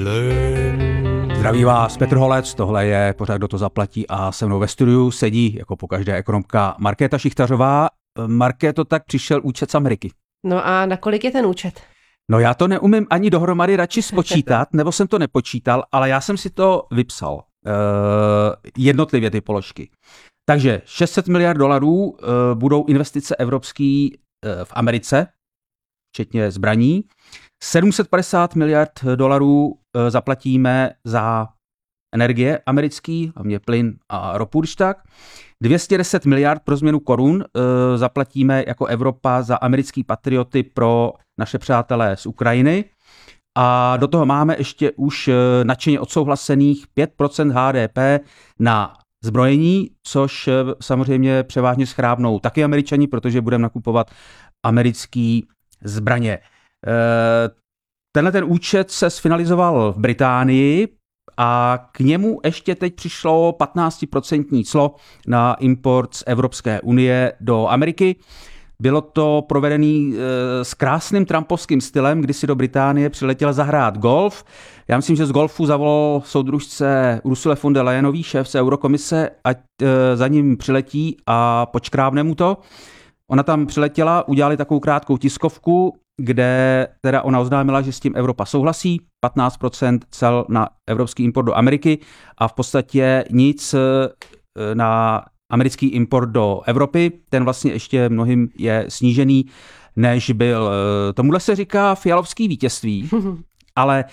Zdraví vás Petr Holec, tohle je pořád Kdo to zaplatí a se mnou ve studiu sedí jako pokaždé ekonomka Markéta Šichtařová. Markéto, tak přišel účet z Ameriky. No a na kolik je ten účet? No já to neumím ani dohromady radši spočítat, nebo jsem to nepočítal, ale já jsem si to vypsal. Jednotlivě ty položky. Takže 600 miliard dolarů budou investice evropský v Americe, včetně zbraní. 750 miliard dolarů zaplatíme za energie americký, hlavně plyn a ropu, když tak. 210 miliard pro změnu korun zaplatíme jako Evropa za americký patrioty pro naše přátelé z Ukrajiny. A do toho máme ještě už nadšeně odsouhlasených 5% HDP na zbrojení, což samozřejmě převážně schrábnou taky Američani, protože budeme nakupovat americký zbraně. Tenhle ten účet se sfinalizoval v Británii a k němu ještě teď přišlo 15% clo na import z Evropské unie do Ameriky. Bylo to provedený s krásným trumpovským stylem, kdy si do Británie přiletěl zahrát golf. Já myslím, že z golfu zavolal soudružce Ursule von der Leyenový, šéfce Eurokomise, ať za ním přiletí a počkrábne mu to. Ona tam přiletěla, udělali takovou krátkou tiskovku, kde teda ona oznámila, že s tím Evropa souhlasí, 15% cel na evropský import do Ameriky a v podstatě nic na americký import do Evropy. Ten vlastně ještě mnohým je snížený, než byl. Tomuhle se říká fialovský vítězství, ale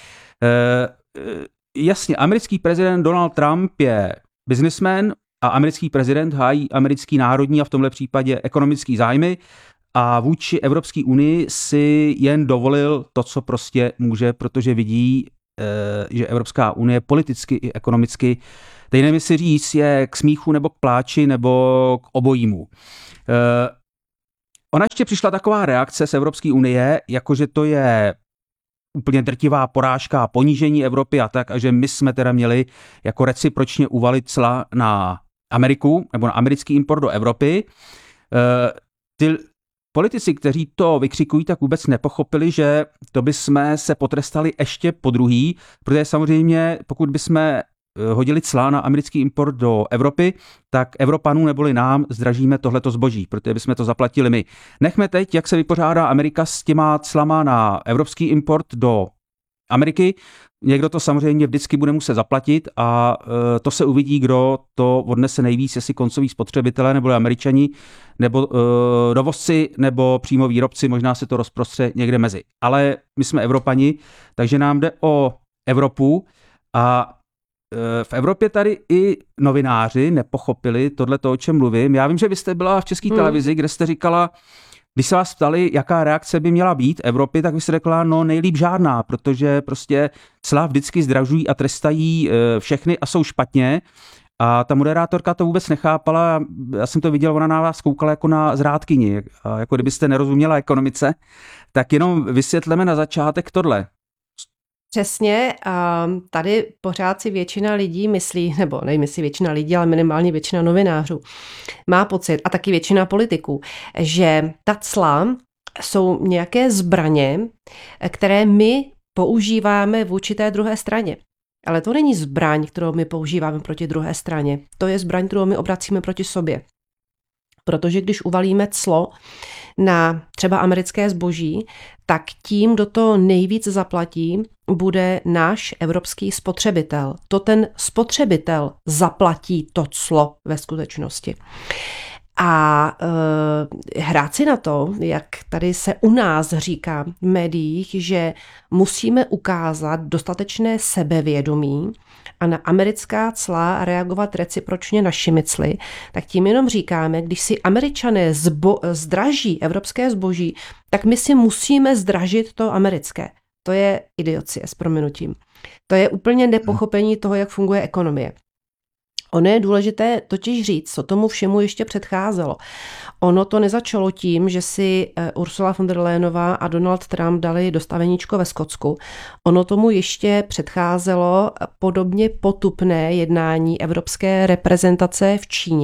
jasně, americký prezident Donald Trump je businessman a americký prezident hájí americký národní a v tomhle případě ekonomický zájmy a vůči Evropské unii si jen dovolil to, co prostě může, protože vidí, že Evropská unie politicky i ekonomicky, teď nevím, jestli říct, je k smíchu nebo k pláči nebo k obojímu. Ona ještě přišla taková reakce z Evropské unie, jakože to je úplně drtivá porážka a ponížení Evropy a tak, a že my jsme teda měli jako recipročně uvalit cla na Ameriku nebo na americký import do Evropy. Ty politici, kteří to vykřikují, tak vůbec nepochopili, že to bychom se potrestali ještě podruhý, protože samozřejmě pokud bychom hodili cla na americký import do Evropy, tak Evropanů neboli nám zdražíme tohleto zboží, protože bychom to zaplatili my. Nechme teď, jak se vypořádá Amerika s těma clama na evropský import do Ameriky. Někdo to samozřejmě vždycky bude muset zaplatit a to se uvidí, kdo to odnese nejvíc, jestli koncoví spotřebitelé nebo Američani, nebo dovozci, nebo přímo výrobci, možná se to rozprostře někde mezi. Ale my jsme Evropani, takže nám jde o Evropu a v Evropě tady i novináři nepochopili tohleto, o čem mluvím. Já vím, že vy jste byla v České televizi, kde jste říkala, když se vás ptali, jaká reakce by měla být Evropy, tak vy jste řekla, no nejlíp žádná, protože prostě cla vždycky zdražují a trestají všechny a jsou špatně. A ta moderátorka to vůbec nechápala, já jsem to viděl, ona na vás koukala jako na zrádkyni, a jako kdybyste nerozuměla ekonomice, tak jenom vysvětleme na začátek tohle. Přesně, tady pořád si většina lidí myslí, nebo nemyslí většina lidí, ale minimálně většina novinářů má pocit, a taky většina politiků, že ta cla jsou nějaké zbraně, které my používáme vůči té druhé straně. Ale to není zbraň, kterou my používáme proti druhé straně. To je zbraň, kterou my obracíme proti sobě. Protože když uvalíme clo na třeba americké zboží, tak tím, kdo to nejvíc zaplatí, bude náš evropský spotřebitel. To ten spotřebitel zaplatí to clo ve skutečnosti. A hrát si na to, jak tady se u nás říká v médiích, že musíme ukázat dostatečné sebevědomí a na americká cla reagovat recipročně našimi cly, tak tím jenom říkáme, když si Američané zdraží evropské zboží, tak my si musíme zdražit to americké. To je idiocie s prominutím. To je úplně nepochopení toho, jak funguje ekonomie. Ono je důležité totiž říct, co tomu všemu ještě předcházelo. Ono to nezačalo tím, že si Ursula von der Leyenová a Donald Trump dali dostaveníčko ve Skotsku. Ono tomu ještě předcházelo podobně potupné jednání evropské reprezentace v Číně,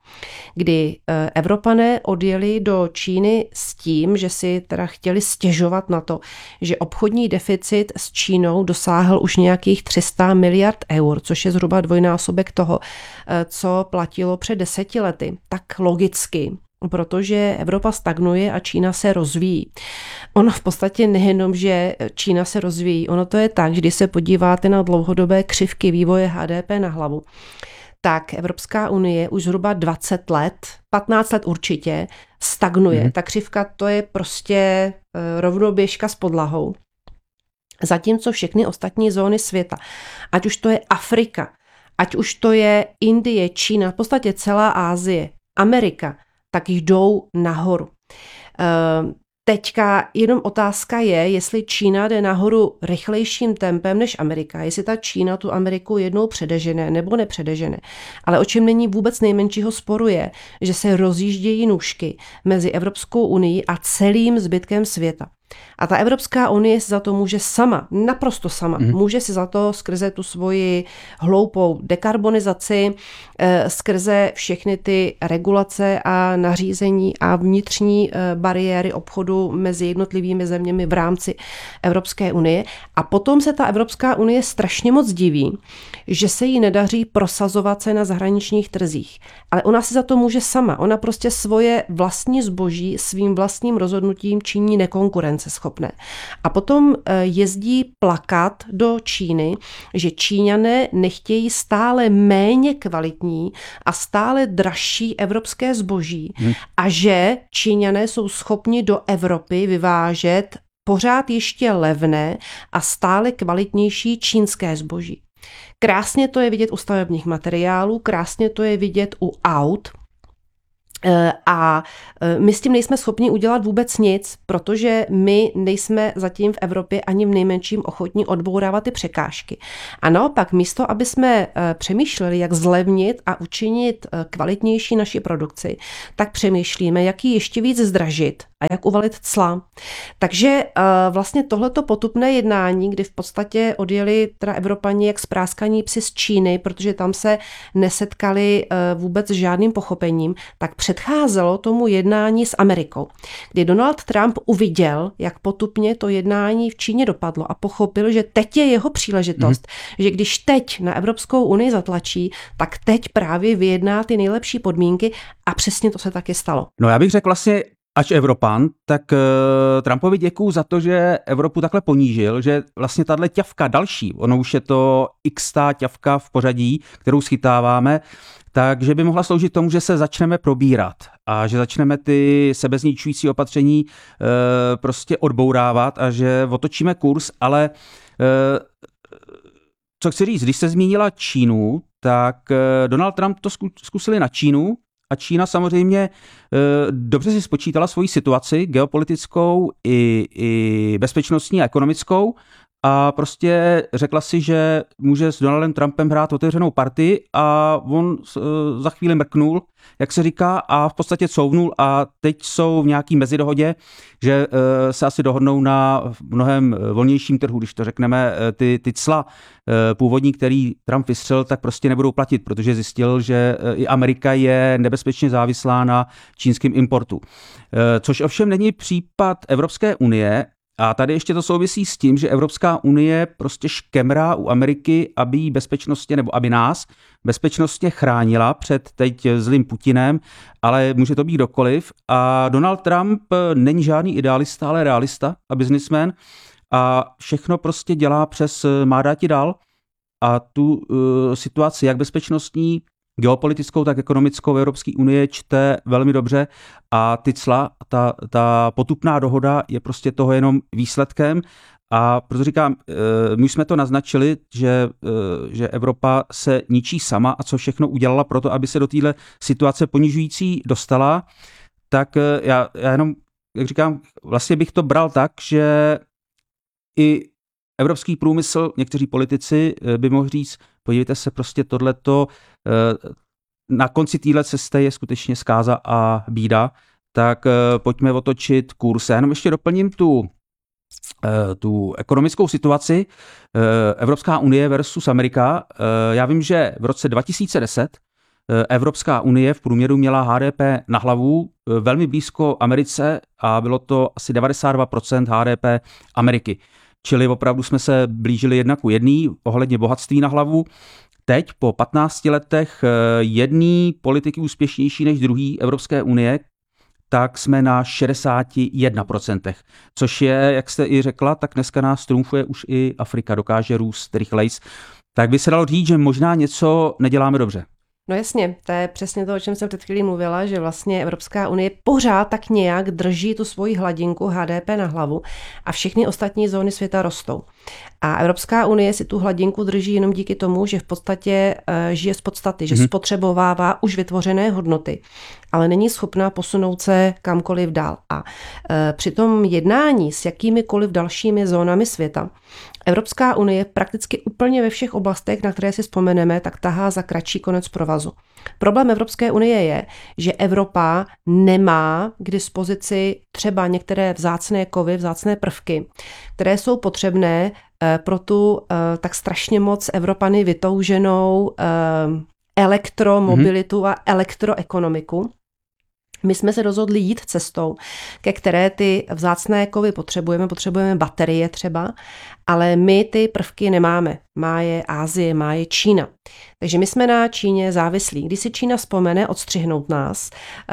kdy Evropané odjeli do Číny s tím, že si teda chtěli stěžovat na to, že obchodní deficit s Čínou dosáhl už nějakých 300 miliard eur, což je zhruba dvojnásobek toho, co platilo před 10 lety. Tak logicky, protože Evropa stagnuje a Čína se rozvíjí. Ono v podstatě nejenom, že Čína se rozvíjí, ono to je tak, že když se podíváte na dlouhodobé křivky vývoje HDP na hlavu, tak Evropská unie už zhruba 20 let, 15 let určitě, stagnuje. Ta křivka to je prostě rovnoběžka s podlahou. Zatímco všechny ostatní zóny světa, ať už to je Afrika, ať už to je Indie, Čína, v podstatě celá Asie, Amerika, tak jdou nahoru. Teďka jenom otázka je, jestli Čína jde nahoru rychlejším tempem než Amerika, jestli ta Čína tu Ameriku jednou předežene nebo nepředežene. Ale o čem není vůbec nejmenšího sporu je, že se rozjíždějí nůžky mezi Evropskou unii a celým zbytkem světa. A ta Evropská unie si za to může sama, naprosto sama. Může si za to skrze tu svoji hloupou dekarbonizaci, skrze všechny ty regulace a nařízení a vnitřní bariéry obchodu mezi jednotlivými zeměmi v rámci Evropské unie. A potom se ta Evropská unie strašně moc diví, že se jí nedaří prosazovat se na zahraničních trzích. Ale ona si za to může sama. Ona prostě svoje vlastní zboží svým vlastním rozhodnutím činí nekonkurenceschopné. A potom jezdí plakat do Číny, že Číňané nechtějí stále méně kvalitní a stále dražší evropské zboží a že Číňané jsou schopni do Evropy vyvážet pořád ještě levné a stále kvalitnější čínské zboží. Krásně to je vidět u stavebních materiálů, krásně to je vidět u aut. A my s tím nejsme schopni udělat vůbec nic, protože my nejsme zatím v Evropě ani v nejmenším ochotní odbourávat ty překážky. A naopak místo, aby jsme přemýšleli, jak zlevnit a učinit kvalitnější naši produkci, tak přemýšlíme, jak ji ještě víc zdražit a jak uvalit cla. Takže vlastně tohleto potupné jednání, kdy v podstatě odjeli teda Evropani jak spráskaní psi z Číny, protože tam se nesetkali vůbec s žádným pochopením, tak předcházelo tomu jednání s Amerikou, kdy Donald Trump uviděl, jak potupně to jednání v Číně dopadlo a pochopil, že teď je jeho příležitost, že když teď na Evropskou unii zatlačí, tak teď právě vyjedná ty nejlepší podmínky a přesně to se taky stalo. No já bych řekl vlastně, ač Evropan, tak Trumpovi děkuju za to, že Evropu takhle ponížil, že vlastně tahle ťavka další, ono už je to x-tá ťavka v pořadí, kterou schytáváme, takže by mohla sloužit tomu, že se začneme probírat a že začneme ty sebezničující opatření prostě odbourávat a že otočíme kurz, ale co chci říct, když se zmínila Čínu, tak Donald Trump to zkusili na Čínu a Čína samozřejmě dobře si spočítala svoji situaci geopolitickou i bezpečnostní a ekonomickou a prostě řekla si, že může s Donaldem Trumpem hrát otevřenou partii a on za chvíli mrknul, jak se říká, a v podstatě couvnul a teď jsou v nějaký mezidohodě, že se asi dohodnou na mnohem volnějším trhu, když to řekneme, ty cla původní, který Trump vystřelil, tak prostě nebudou platit, protože zjistil, že i Amerika je nebezpečně závislá na čínském importu. Což ovšem není případ Evropské unie. A tady ještě to souvisí s tím, že Evropská unie prostě škemrá u Ameriky, aby jí bezpečnostně, nebo aby nás bezpečnostně chránila před teď zlým Putinem, ale může to být kdokoliv. A Donald Trump není žádný idealista, ale realista a biznismen a všechno prostě dělá přes má dáti dál a tu situaci, jak bezpečnostní, geopolitickou, tak ekonomickou Evropské unie čte velmi dobře a ty cla, ta potupná dohoda je prostě toho jenom výsledkem a proto říkám, my jsme to naznačili, že Evropa se ničí sama a co všechno udělala pro to, aby se do téhle situace ponižující dostala, tak já jenom, jak říkám, vlastně bych to bral tak, že i evropský průmysl, někteří politici by mohli říct, podívejte se, prostě tohleto na konci téhle cesty je skutečně zkáza a bída, tak pojďme otočit kurz. Já jenom ještě doplním tu ekonomickou situaci Evropská unie versus Amerika. Já vím, že v roce 2010 Evropská unie v průměru měla HDP na hlavu velmi blízko Americe a bylo to asi 92% HDP Ameriky. Čili opravdu jsme se blížili 1:1 ohledně bohatství na hlavu. Teď po 15 letech jedný politiky úspěšnější než druhý Evropské unie, tak jsme na 61%, což je, jak jste i řekla, tak dneska nás trumfuje už i Afrika, dokáže růst rychlejc. Tak by se dalo říct, že možná něco neděláme dobře. No jasně, to je přesně to, o čem jsem před chvílí mluvila, že vlastně Evropská unie pořád tak nějak drží tu svoji hladinku HDP na hlavu a všechny ostatní zóny světa rostou. A Evropská unie si tu hladinku drží jenom díky tomu, že v podstatě žije z podstaty, že spotřebovává už vytvořené hodnoty, ale není schopná posunout se kamkoliv dál. A při tom jednání s jakýmikoliv dalšími zónami světa Evropská unie prakticky úplně ve všech oblastech, na které si vzpomeneme, tak tahá za kratší konec provazu. Problém Evropské unie je, že Evropa nemá k dispozici třeba některé vzácné kovy, vzácné prvky, které jsou potřebné pro tu tak strašně moc Evropany vytouženou elektromobilitu a elektroekonomiku. My jsme se rozhodli jít cestou, ke které ty vzácné kovy potřebujeme baterie třeba, ale my ty prvky nemáme. Má je Asie, má je Čína. Takže my jsme na Číně závislí. Když si Čína vzpomene odstřihnout nás,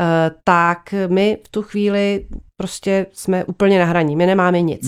tak my v tu chvíli prostě jsme úplně na hraní. My nemáme nic.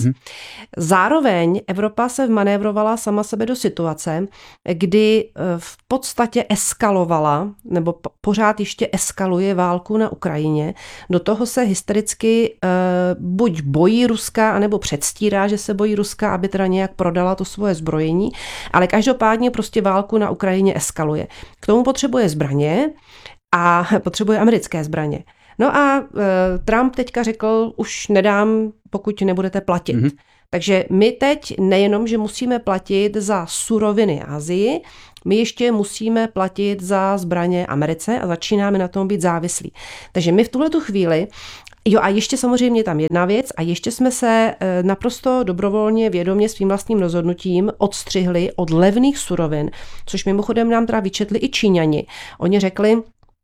Zároveň Evropa se vmanévrovala sama sebe do situace, kdy v podstatě eskalovala, nebo pořád ještě eskaluje válku na Ukrajině. Do toho se hystericky buď bojí Ruska, anebo předstírá, že se bojí Ruska, aby teda nějak prodala to svoje zbrojení, ale každopádně prostě válku na Ukrajině eskaluje. K tomu potřebuje zbraně a potřebuje americké zbraně. No a Trump teďka řekl, už nedám, pokud nebudete platit. Takže my teď nejenom, že musíme platit za suroviny Asii, my ještě musíme platit za zbraně Americe a začínáme na tom být závislí. Takže my v tuhletu chvíli, jo a ještě samozřejmě tam jedna věc a ještě jsme se naprosto dobrovolně, vědomě svým vlastním rozhodnutím odstřihli od levných surovin, což mimochodem nám teda vyčetli i Číňani. Oni řekli,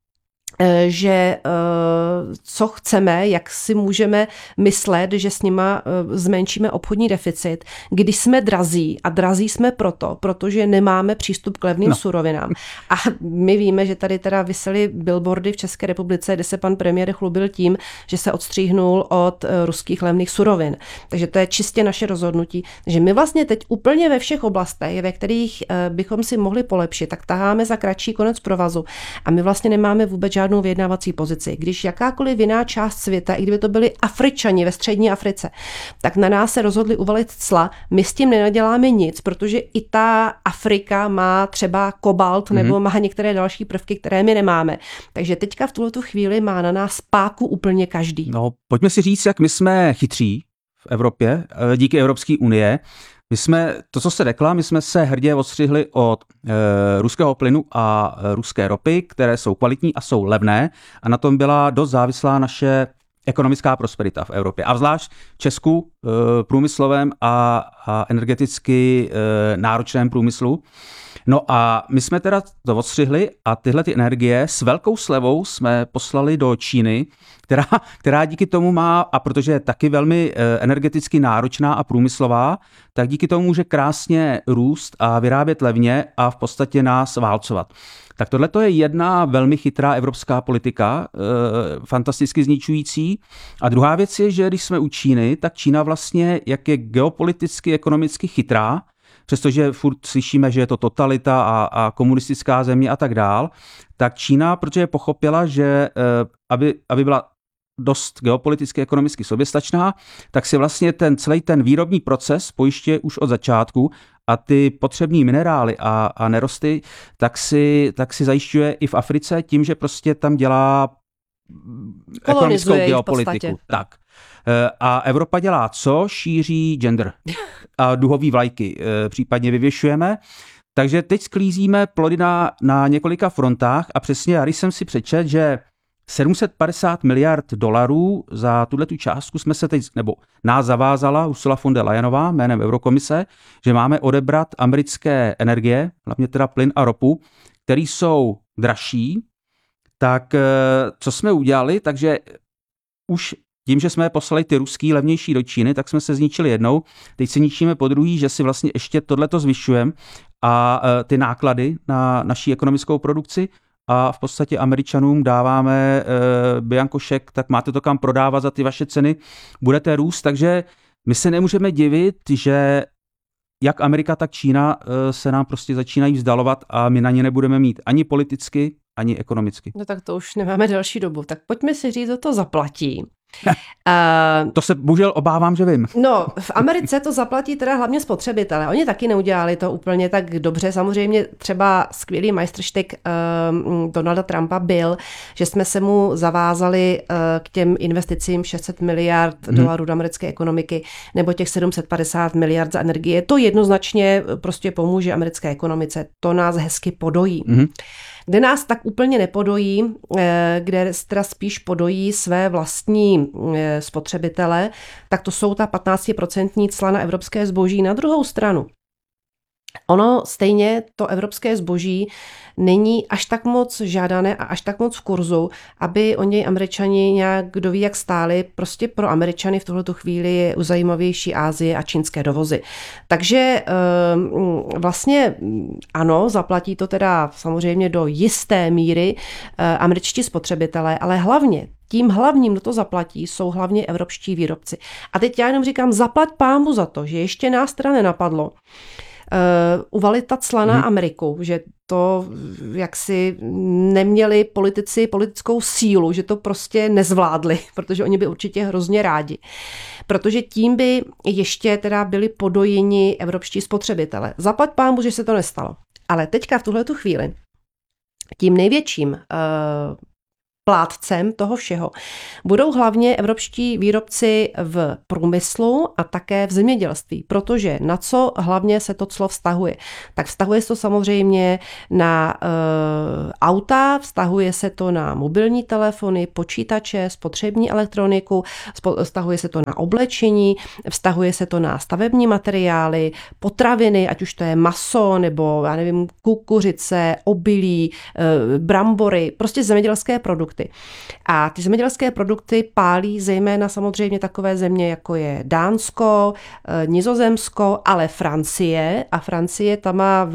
že co chceme, jak si můžeme myslet, že s nima zmenšíme obchodní deficit, když jsme drazí a drazí jsme protože nemáme přístup k levným surovinám. A my víme, že tady teda visely billboardy v České republice, kde se pan premiér chlubil tím, že se odstříhnul od ruských levných surovin. Takže to je čistě naše rozhodnutí. Takže my vlastně teď úplně ve všech oblastech, ve kterých bychom si mohli polepšit, tak taháme za kratší konec provazu a my vlastně nemáme vůbec žádnou vyjednávací pozici. Když jakákoliv jiná část světa, i kdyby to byli Afričani ve střední Africe, tak na nás se rozhodli uvalit cla. My s tím nenaděláme nic, protože i ta Afrika má třeba kobalt nebo má některé další prvky, které my nemáme. Takže teďka v tuhletu chvíli má na nás páku úplně každý. No, pojďme si říct, jak my jsme chytří v Evropě, díky Evropské unie. My jsme, to, co jste řekla, my jsme se hrdě odstřihli od ruského plynu a ruské ropy, které jsou kvalitní a jsou levné a na tom byla dost závislá naše ekonomická prosperita v Evropě. A zvlášť v Česku průmyslovém a energeticky náročném průmyslu. No a my jsme teda to odstřihli a tyhle ty energie s velkou slevou jsme poslali do Číny, která díky tomu má, a protože je taky velmi energeticky náročná a průmyslová, tak díky tomu může krásně růst a vyrábět levně a v podstatě nás válcovat. Tak tohle je jedna velmi chytrá evropská politika, fantasticky zničující. A druhá věc je, že když jsme u Číny, tak Čína vlastně, jak je geopoliticky, ekonomicky chytrá, přestože furt slyšíme, že je to totalita a komunistická země a tak dál, tak Čína, protože pochopila, že aby byla dost geopoliticky, ekonomicky soběstačná, tak si vlastně celý ten výrobní proces pojišťuje už od začátku a ty potřební minerály a nerosty tak si zajišťuje i v Africe tím, že prostě tam dělá ekonomickou geopolitiku. Tak. A Evropa dělá co? Šíří gender a duhový vlajky případně vyvěšujeme. Takže teď sklízíme plody na několika frontách a přesně, když jsem si přečet, že 750 miliard dolarů za tuhletu částku jsme se teď, nebo nás zavázala Ursula von der Leyenová jménem Eurokomise, že máme odebrat americké energie, hlavně teda plyn a ropu, který jsou dražší tak co jsme udělali, takže už tím, že jsme poslali ty ruský levnější do Číny, tak jsme se zničili jednou, teď se ničíme po druhý, že si vlastně ještě tohleto zvyšujeme a ty náklady na naší ekonomickou produkci a v podstatě Američanům dáváme bianko šek, tak máte to kam prodávat za ty vaše ceny, budete růst, takže my se nemůžeme divit, že jak Amerika, tak Čína se nám prostě začínají vzdalovat a my na ně nebudeme mít ani politicky, ani ekonomicky. No tak to už nemáme další dobu. Tak pojďme si říct, co to zaplatí. To se bohužel obávám, že vím. No, v Americe to zaplatí teda hlavně spotřebitele. Oni taky neudělali to úplně tak dobře. Samozřejmě třeba skvělý majstrštyk Donalda Trumpa byl, že jsme se mu zavázali k těm investicím 600 miliard dolarů do americké ekonomiky nebo těch 750 miliard za energie. To jednoznačně prostě pomůže americké ekonomice. To nás hezky podojí. Kde nás tak úplně nepodojí, kde teda spíš podojí své vlastní spotřebitele, tak to jsou ta 15% cla na evropské zboží. Na druhou stranu, ono stejně to evropské zboží není až tak moc žádané a až tak moc v kurzu, aby o něj Američani nějak kdo ví jak stáli. Prostě pro Američany v tuhletu chvíli je zajímavější Asie a čínské dovozy. Takže vlastně ano, zaplatí to teda samozřejmě do jisté míry američtí spotřebitelé, ale hlavně tím hlavním, kdo to zaplatí, jsou hlavně evropští výrobci. A teď já jenom říkám, zaplať pánbu za to, že ještě nás teda nenapadlo uvalit ta cla na Ameriku, že to jaksi neměli politici politickou sílu, že to prostě nezvládli, protože oni by určitě hrozně rádi. Protože tím by ještě teda byli podojeni evropští spotřebitele. Zaplať pánbu, že se to nestalo. Ale teďka v tuhletu chvíli tím největším plátcem toho všeho budou hlavně evropští výrobci v průmyslu a také v zemědělství, protože na co hlavně se to clo vztahuje? Tak vztahuje se to samozřejmě na auta, vztahuje se to na mobilní telefony, počítače, spotřební elektroniku, vztahuje se to na oblečení, vztahuje se to na stavební materiály, potraviny, ať už to je maso nebo já nevím, kukuřice, obilí, brambory, prostě zemědělské produkty. A ty zemědělské produkty pálí zejména samozřejmě takové země, jako je Dánsko, Nizozemsko, ale Francie. A Francie tam má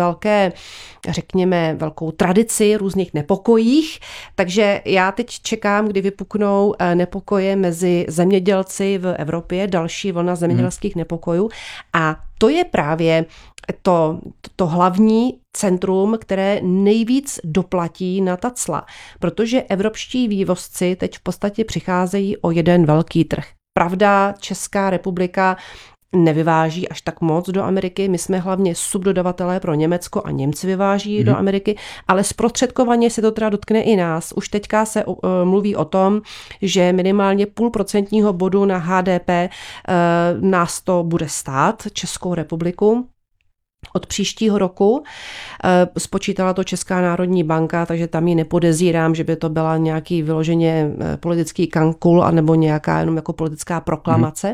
velkou tradici různých nepokojích. Takže já teď čekám, kdy vypuknou nepokoje mezi zemědělci v Evropě, další vlna zemědělských nepokojů. A to je právě to hlavní centrum, které nejvíc doplatí na ta cla, protože evropští vývozci teď v podstatě přicházejí o jeden velký trh. Pravda, Česká republika nevyváží až tak moc do Ameriky, my jsme hlavně subdodavatelé pro Německo a Němci vyváží do Ameriky, ale zprostředkovaně se to teda dotkne i nás. Už teďka se mluví o tom, že minimálně 0,5% bodu na HDP nás to bude stát, Českou republiku. Od příštího roku spočítala to Česká národní banka, takže tam ji nepodezírám, že by to byla nějaký vyloženě politický kankul anebo nějaká jenom jako politická proklamace.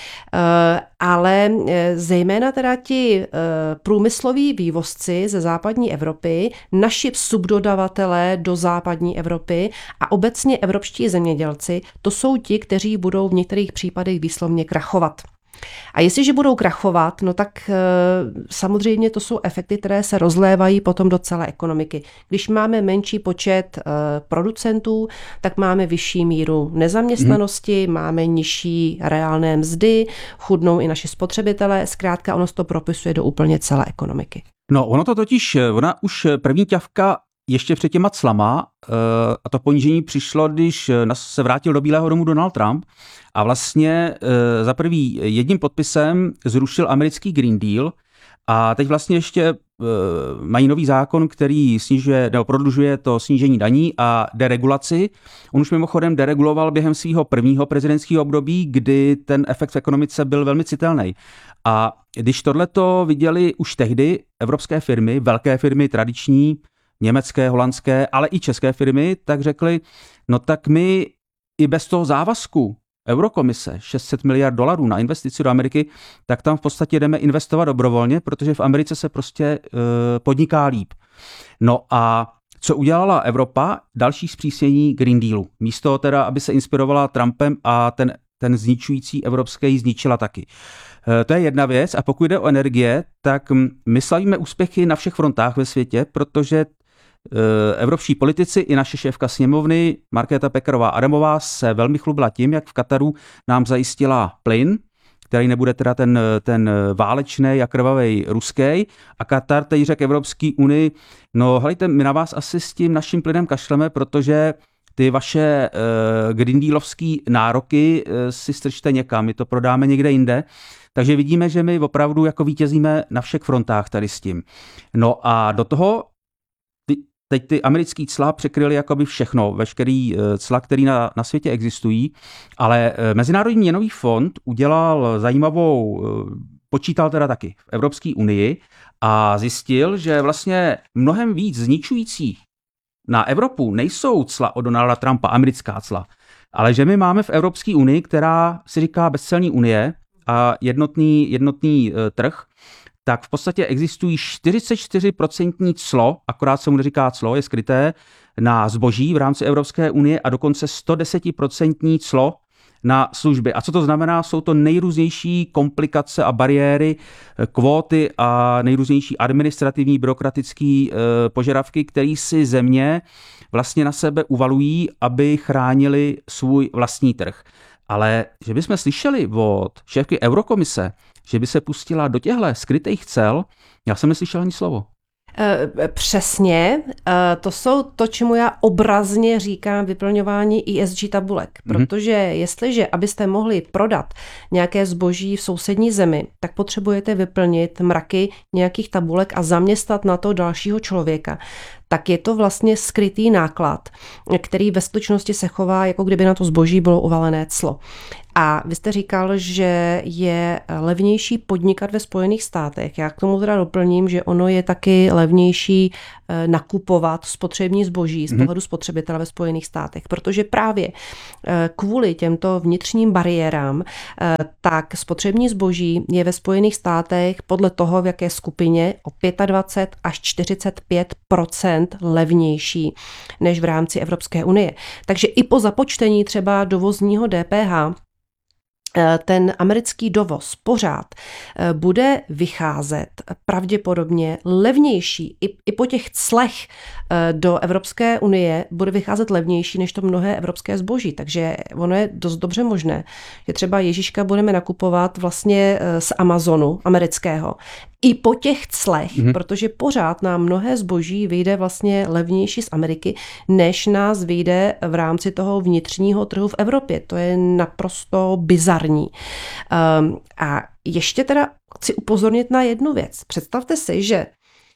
Ale zejména teda ti průmysloví vývozci ze západní Evropy, naši subdodavatelé do západní Evropy a obecně evropští zemědělci, to jsou ti, kteří budou v některých případech výslovně krachovat. A jestliže budou krachovat, no tak samozřejmě to jsou efekty, které se rozlévají potom do celé ekonomiky. Když máme menší počet producentů, tak máme vyšší míru nezaměstnanosti, máme nižší reálné mzdy, chudnou i naši spotřebitelé, zkrátka ono se to propisuje do úplně celé ekonomiky. No ono to totiž, ona už první ťavka ještě před těma clama, a to ponížení přišlo, když se vrátil do Bílého domu Donald Trump a vlastně za prvý jedním podpisem zrušil americký Green Deal a teď vlastně ještě mají nový zákon, který snižuje nebo prodlužuje to snížení daní a deregulaci. On už mimochodem dereguloval během svého prvního prezidentského období, kdy ten efekt v ekonomice byl velmi citelný. A když tohleto viděli už tehdy evropské firmy, velké firmy tradiční, německé, holandské, ale i české firmy, tak řekli, no tak my i bez toho závazku Eurokomise 600 miliard dolarů na investici do Ameriky, tak tam v podstatě jdeme investovat dobrovolně, protože v Americe se prostě podniká líp. No a Co udělala Evropa? Další zpřísnění Green Dealu. Místo teda, aby se inspirovala Trumpem a ten zničující evropský zničila taky. To je jedna věc. A pokud jde o energie, tak my slavíme úspěchy na všech frontách ve světě, protože evropští politici i naše šéfka sněmovny Markéta Pekarová-Adamová se velmi chlubila tím, jak v Kataru nám zajistila plyn, který nebude teda ten válečný a krvavej ruský. A Katar teď řekl Evropské unii, no hejte, my na vás asi s tím naším plynem kašleme, protože ty vaše Green Dealovský nároky si strčte někam, my to prodáme někde jinde. Takže vidíme, že my opravdu jako vítězíme na všech frontách tady s tím. No a do toho teď ty americký cla překryly jakoby všechno, veškerý cla, který na světě existují, ale Mezinárodní měnový fond udělal počítal teda taky v Evropské unii a zjistil, že vlastně mnohem víc zničující na Evropu nejsou cla od Donalda Trumpa, americká cla, ale že my máme v Evropské unii, která si říká bezcelní unie a jednotný trh, tak v podstatě existují 44% clo, akorát se mu neříká clo, je skryté, na zboží v rámci Evropské unie a dokonce 110% clo na služby. A co to znamená? Jsou to nejrůznější komplikace a bariéry, kvóty a nejrůznější administrativní, byrokratické požadavky, které si země vlastně na sebe uvalují, aby chránili svůj vlastní trh. Ale že bychom slyšeli od šéfky Eurokomise, že by se pustila do těchto skrytých cel, já jsem neslyšel ani slovo. Přesně, to jsou to, čemu já obrazně říkám vyplňování ESG tabulek, protože jestliže, abyste mohli prodat nějaké zboží v sousední zemi, tak potřebujete vyplnit mraky nějakých tabulek a zaměstnat na to dalšího člověka. Tak je to vlastně skrytý náklad, který ve skutečnosti se chová, jako kdyby na to zboží bylo uvalené clo. A vy jste říkal, že je levnější podnikat ve Spojených státech. Já k tomu teda doplním, že ono je taky levnější nakupovat spotřební zboží z pohledu spotřebitele ve Spojených státech, protože právě kvůli těmto vnitřním bariérám, tak spotřební zboží je ve Spojených státech podle toho, v jaké skupině, o 25 až 45% levnější než v rámci Evropské unie. Takže i po započtení třeba dovozního DPH ten americký dovoz pořád bude vycházet pravděpodobně levnější. I po těch clech do Evropské unie bude vycházet levnější než to mnohé evropské zboží. Takže ono je dost dobře možné, že třeba Ježíška budeme nakupovat vlastně z Amazonu amerického. I po těch clech, protože pořád nám mnohé zboží vyjde vlastně levnější z Ameriky, než nás vyjde v rámci toho vnitřního trhu v Evropě. To je naprosto bizarní. A ještě teda chci upozornit na jednu věc. Představte si, že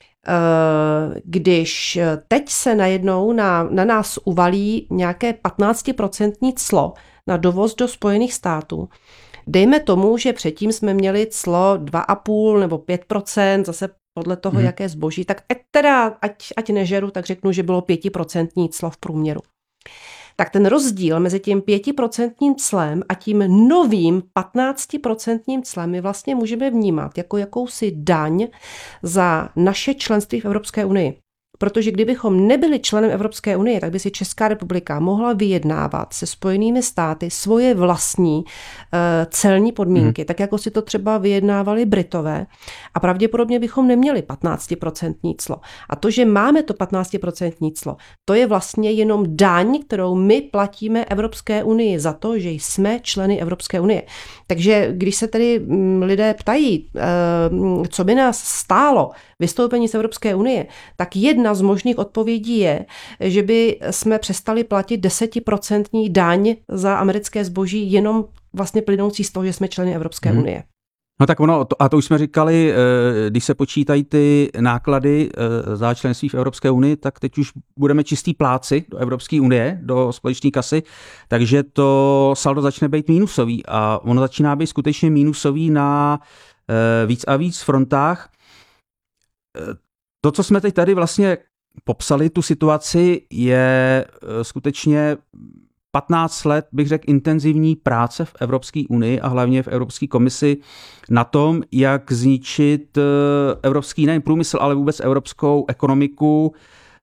když teď se najednou na nás uvalí nějaké 15% clo na dovoz do Spojených států, dejme tomu, že předtím jsme měli clo 2,5 nebo 5%, zase podle toho, jaké zboží, tak ať nežeru, tak řeknu, že bylo 5% clo v průměru. Tak ten rozdíl mezi tím 5% clem a tím novým 15% clem my vlastně můžeme vnímat jako jakousi daň za naše členství v Evropské unii. Protože kdybychom nebyli členem Evropské unie, tak by si Česká republika mohla vyjednávat se Spojenými státy svoje vlastní celní podmínky, tak jako si to třeba vyjednávali Britové. A pravděpodobně bychom neměli 15% clo. A to, že máme to 15% clo, to je vlastně jenom daň, kterou my platíme Evropské unii za to, že jsme členy Evropské unie. Takže když se tedy lidé ptají, co by nás stálo vystoupení z Evropské unie, tak jedna z možných odpovědí je, že by jsme přestali platit 10% daň za americké zboží jenom vlastně plynoucí z toho, že jsme členy Evropské unie. No tak ono, a to už jsme říkali, když se počítají ty náklady za členství v Evropské unii, tak teď už budeme čistý pláci do Evropské unie, do společné kasy, takže to saldo začne být mínusový a ono začíná být skutečně mínusový na víc a víc frontách. To, co jsme teď tady vlastně popsali, tu situaci, je skutečně 15 let, bych řekl, intenzivní práce v Evropské unii a hlavně v Evropské komisi na tom, jak zničit evropský nejen průmysl, ale vůbec evropskou ekonomiku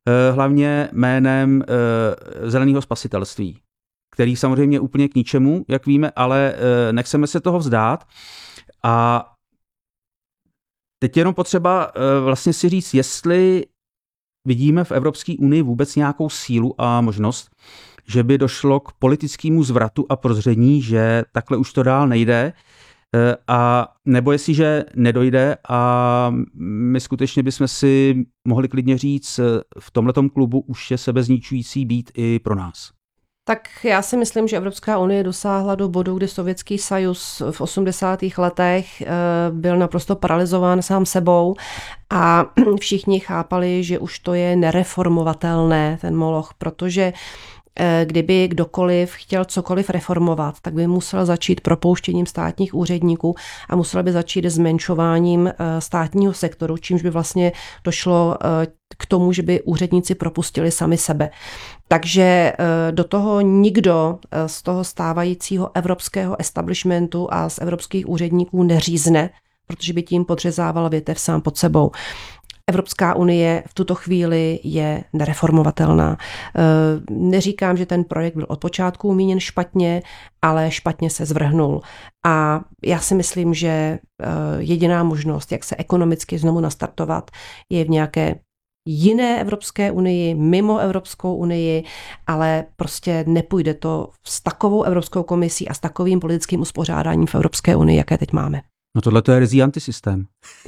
hlavně jménem zeleného spasitelství, který samozřejmě je úplně k ničemu, jak víme, ale nechceme se toho vzdát. A teď jenom potřeba vlastně si říct, jestli vidíme v Evropské unii vůbec nějakou sílu a možnost, že by došlo k politickému zvratu a prozření, že takhle už to dál nejde, a nebo jestliže nedojde a my skutečně bychom si mohli klidně říct, v tomhletom klubu už je sebezničující být i pro nás. Tak já si myslím, že Evropská unie dosáhla do bodu, kdy Sovětský svaz v 80. letech byl naprosto paralyzován sám sebou a všichni chápali, že už to je nereformovatelné, ten moloch, protože kdyby kdokoliv chtěl cokoliv reformovat, tak by musel začít propouštěním státních úředníků a musel by začít zmenšováním státního sektoru, čímž by vlastně došlo k tomu, že by úředníci propustili sami sebe. Takže do toho nikdo z toho stávajícího evropského establishmentu a z evropských úředníků neřízne, protože by tím podřezával větev sám pod sebou. Evropská unie v tuto chvíli je nereformovatelná. Neříkám, že ten projekt byl od počátku míněn špatně, ale špatně se zvrhnul. A já si myslím, že jediná možnost, jak se ekonomicky znovu nastartovat, je v nějaké jiné Evropské unii, mimo Evropskou unii, ale prostě nepůjde to s takovou Evropskou komisí a s takovým politickým uspořádáním v Evropské unii, jaké teď máme. No tohle to je rizí antisystém.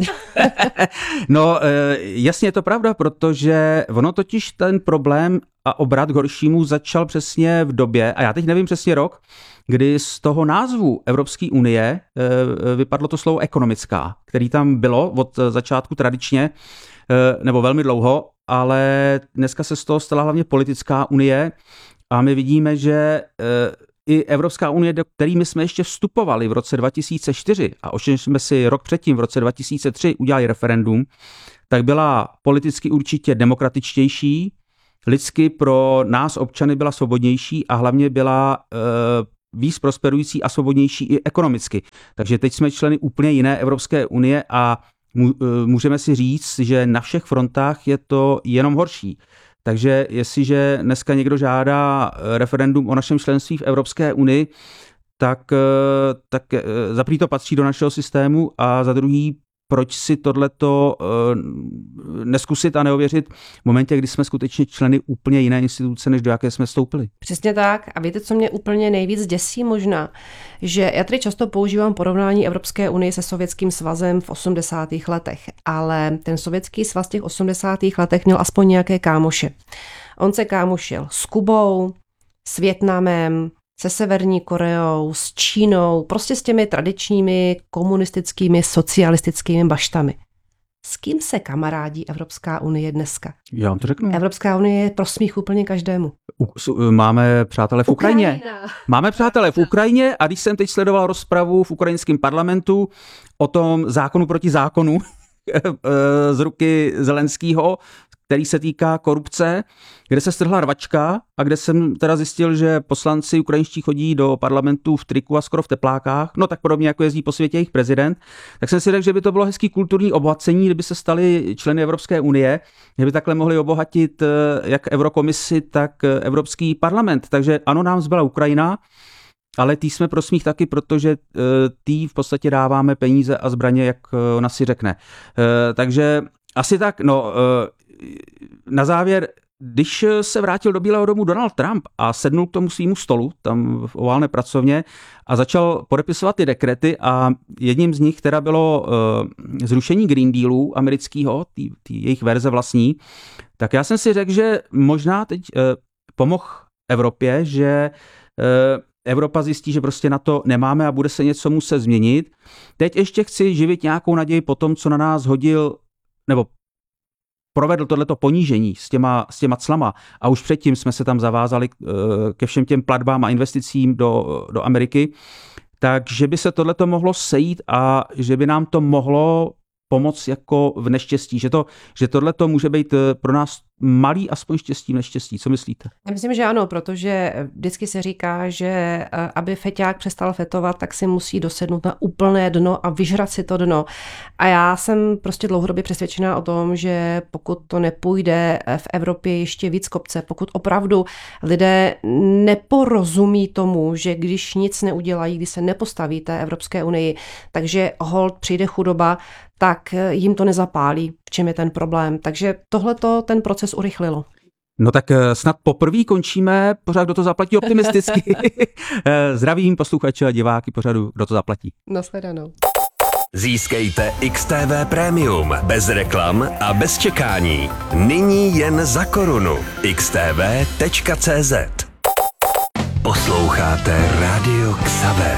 No jasně je to pravda, protože ono totiž ten problém a obrat k horšímu začal přesně v době, a já teď nevím přesně rok, kdy z toho názvu Evropské unie vypadlo to slovo ekonomická, který tam bylo od začátku tradičně, nebo velmi dlouho, ale dneska se z toho stala hlavně politická unie a my vidíme, že i Evropská unie, do kterými jsme ještě vstupovali v roce 2004 a o čem jsme si rok předtím v roce 2003 udělali referendum, tak byla politicky určitě demokratičtější, lidsky pro nás občany byla svobodnější a hlavně byla víc prosperující a svobodnější i ekonomicky. Takže teď jsme členy úplně jiné Evropské unie a můžeme si říct, že na všech frontách je to jenom horší. Takže jestliže dneska někdo žádá referendum o našem členství v Evropské unii, tak za první to patří do našeho systému a za druhý, proč si tohleto neskusit a neověřit v momentě, kdy jsme skutečně členy úplně jiné instituce, než do jaké jsme vstoupili. Přesně tak. A víte, co mě úplně nejvíc děsí možná? Že já tady často používám porovnání Evropské unie se Sovětským svazem v 80. letech, ale ten Sovětský svaz v těch 80. letech měl aspoň nějaké kámoše. On se kámošil s Kubou, s Vietnamem, se Severní Koreou, s Čínou, prostě s těmi tradičními komunistickými, socialistickými baštami. S kým se kamarádí Evropská unie dneska? Já vám to řeknu. Evropská unie je pro smích úplně každému. Máme přátelé v Ukrajině. Máme přátelé v Ukrajině a když jsem teď sledoval rozpravu v ukrajinském parlamentu o tom zákonu proti zákonu z ruky Zelenskýho, který se týká korupce, kde se strhla rvačka a kde jsem teda zjistil, že poslanci ukrajinští chodí do parlamentu v triku a skoro v teplákách, no tak podobně jako jezdí po světě jejich prezident, tak jsem si řekl, že by to bylo hezký kulturní obohacení, kdyby se stali členy Evropské unie, že by takhle mohli obohatit jak Eurokomisi, tak Evropský parlament. Takže ano, nám zbyla Ukrajina, ale tý jsme pro smích taky, protože tý v podstatě dáváme peníze a zbraně, jak ona si řekne. Takže asi tak, no na závěr, když se vrátil do Bílého domu Donald Trump a sednul k tomu svýmu stolu, tam v oválné pracovně a začal podepisovat ty dekrety a jedním z nich teda bylo zrušení Green Dealu amerického, tý jejich verze vlastní, tak já jsem si řekl, že možná teď pomohl Evropě, že Evropa zjistí, že prostě na to nemáme a bude se něco muset změnit. Teď ještě chci živit nějakou naději po tom, co na nás hodil, nebo provedl tohleto ponížení s těma clama a už předtím jsme se tam zavázali ke všem těm platbám a investicím do Ameriky, takže by se tohleto mohlo sejít a že by nám to mohlo pomoct jako v neštěstí, že tohleto může být pro nás malý aspoň štěstí v neštěstí. Co myslíte? Já myslím, že ano, protože vždycky se říká, že aby feťák přestal fetovat, tak si musí dosednout na úplné dno a vyžrat si to dno. A já jsem prostě dlouhodobě přesvědčená o tom, že pokud to nepůjde v Evropě ještě víc kopce, pokud opravdu lidé neporozumí tomu, že když nic neudělají, když se nepostaví té Evropské unii, takže hold přijde chudoba, tak jim to nezapálí, v čem je ten problém. Takže tohleto ten proces urychlilo. No tak snad poprvé končíme pořád, kdo to zaplatí optimisticky. Zdravím posluchače a diváky pořadu, kdo to zaplatí. Nashledanou. Získejte XTV Premium bez reklam a bez čekání. Nyní jen za korunu. xtv.cz. Posloucháte Radio Xaver.